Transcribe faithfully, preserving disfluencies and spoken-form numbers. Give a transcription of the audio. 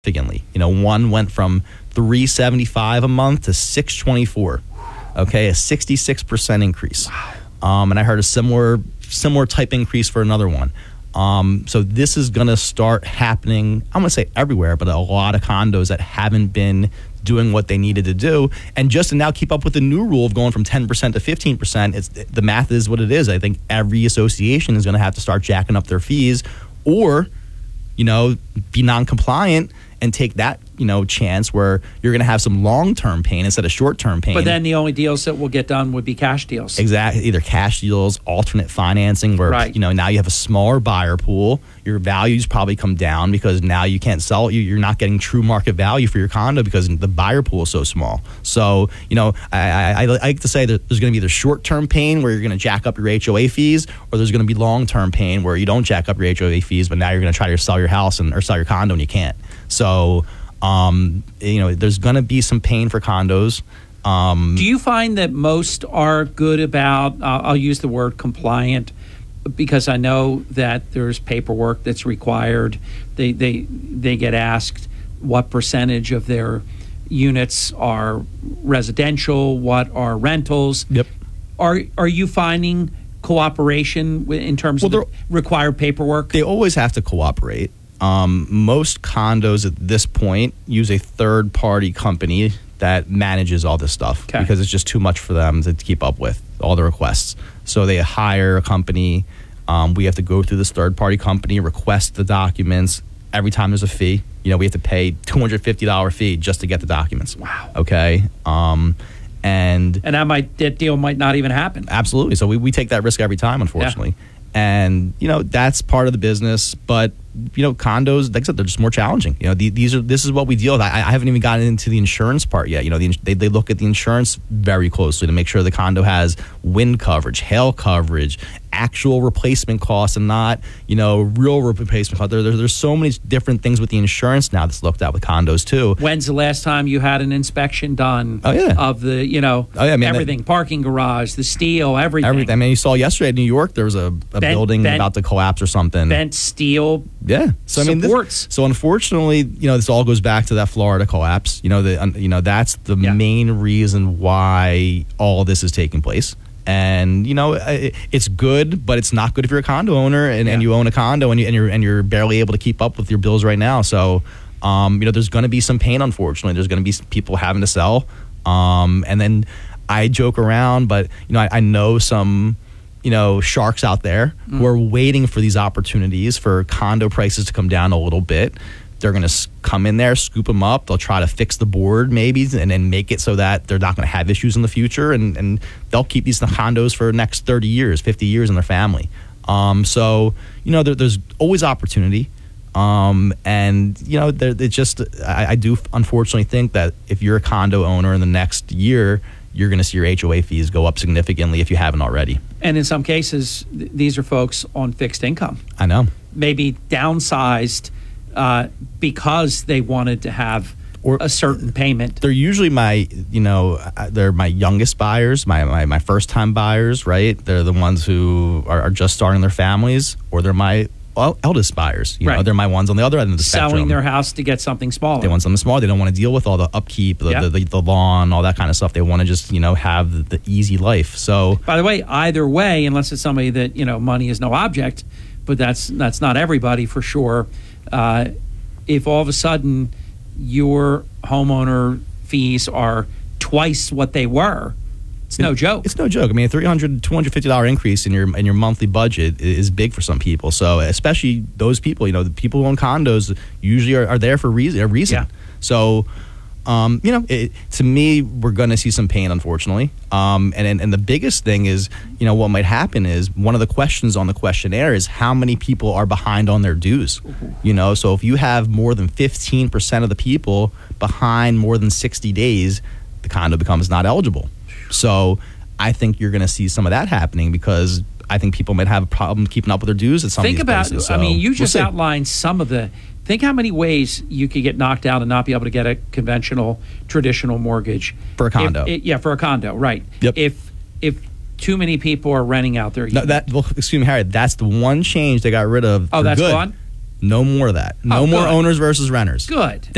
significantly. You know, one went from three seventy-five a month to six twenty-four. Okay, a sixty-six percent increase. Wow. Um, and I heard a similar similar type increase for another one. Um, so this is going to start happening, I'm going to say everywhere, but a lot of condos that haven't been doing what they needed to do. And just to now keep up with the new rule of going from ten percent to fifteen percent, it's, the math is what it is. I think every association is going to have to start jacking up their fees or, you know, be non-compliant and take that, you know, chance where you're going to have some long-term pain instead of short-term pain. But then the only deals that will get done would be cash deals. Exactly. Either cash deals, alternate financing, where, right. you know, now you have a smaller buyer pool. Your values probably come down because now you can't sell it. You're not getting true market value for your condo because the buyer pool is so small. So, you know, I, I, I like to say that there's going to be either short-term pain where you're going to jack up your H O A fees, or there's going to be long-term pain where you don't jack up your H O A fees, but now you're going to try to sell your house and or sell your condo and you can't. So, um, you know, there's going to be some pain for condos. Um, Do you find that most are good about, uh, I'll use the word compliant, because I know that there's paperwork that's required. They, they, they get asked what percentage of their units are residential, what are rentals. Yep. Are, are you finding cooperation in terms well, of the required paperwork? They always have to cooperate. Um, most condos at this point use a third-party company that manages all this stuff okay. because it's just too much for them to keep up with all the requests. So they hire a company. Um, we have to go through this third-party company, request the documents. Every time there's a fee, you know, we have to pay two hundred fifty dollars fee just to get the documents. Wow. Okay. Um, and and that might that deal might not even happen. Absolutely. So we, we take that risk every time, unfortunately. Yeah. And, you know, that's part of the business. But, you know, condos, like I said, they're just more challenging. You know, the, these are this is what we deal with. I, I haven't even gotten into the insurance part yet. You know, the, they, they look at the insurance very closely to make sure the condo has wind coverage, hail coverage, actual replacement costs, and not, you know, real replacement costs. There, there, there's so many different things with the insurance now that's looked at with condos, too. When's the last time you had an inspection done oh, yeah. of the, you know, oh, yeah, I mean, everything, that, parking garage, the steel, everything? Everything. I mean, you saw yesterday in New York, there was a, a bent, building bent, about to collapse or something. Bent steel. Yeah. So, I mean, supports. This, so unfortunately, you know, this all goes back to that Florida collapse. You know, the, you know, that's the yeah. main reason why all this is taking place. And, you know, it's good, but it's not good if you're a condo owner and, yeah. and you own a condo and, you, and you're and you're barely able to keep up with your bills right now. So, um, you know, there's going to be some pain, unfortunately. There's going to be people having to sell. Um, and then I joke around, but, you know, I, I know some, you know, sharks out there mm. who are waiting for these opportunities for condo prices to come down a little bit. They're going to come in there, scoop them up. They'll try to fix the board maybe and then make it so that they're not going to have issues in the future. And, and they'll keep these condos for the next thirty years, fifty years in their family. Um, so, you know, there, there's always opportunity. Um, and, you know, there, it just I, I do unfortunately think that if you're a condo owner in the next year, you're going to see your H O A fees go up significantly if you haven't already. And in some cases, th- these are folks on fixed income. I know. Maybe downsized uh, because they wanted to have or a certain payment. They're usually my, you know, they're my youngest buyers, my my, my first time buyers, right? They're the ones who are, are just starting their families, or they're my eldest buyers. You right. know, they're my ones on the other end of the Selling spectrum. their house to get something smaller. They want something smaller. They don't want to deal with all the upkeep, the, yeah. the, the, the lawn, all that kind of stuff. They want to just, you know, have the, the easy life. So, by the way, either way, unless it's somebody that, you know, money is no object, but that's that's not everybody for sure. Uh, if all of a sudden your homeowner fees are twice what they were, it's no joke. It's no joke. I mean, a three hundred dollars, two hundred fifty dollars increase in your in your monthly budget is big for some people. So especially those people, you know, the people who own condos usually are, are there for reason, a reason. Yeah. So, um, you know, it, to me, we're going to see some pain, unfortunately. Um, and, and and the biggest thing is, you know, what might happen is one of the questions on the questionnaire is how many people are behind on their dues. Mm-hmm. You know, so if you have more than fifteen percent of the people behind more than sixty days, the condo becomes not eligible. So I think you're going to see some of that happening because I think people might have a problem keeping up with their dues at some think of these about, places. So I mean, you just we'll outlined some of the, think how many ways you could get knocked out and not be able to get a conventional, traditional mortgage. For a condo. If, it, yeah, for a condo, right. Yep. If if too many people are renting out their no, that, well, excuse me, Harry, that's the one change they got rid of. Oh, that's good. gone? No more of that. No Oh, more good. owners versus renters. Good.